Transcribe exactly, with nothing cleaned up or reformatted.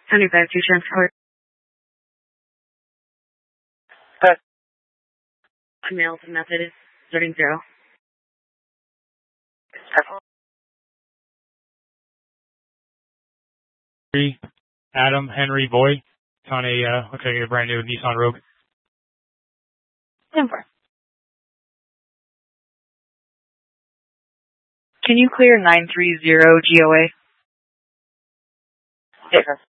seventy-five two transport. Good. Mail to method is starting zero. Adam Henry Boy. It's on a, uh, looks like a brand new Nissan Rogue. ten four. Can you clear nine three zero G O A? Yes, sir.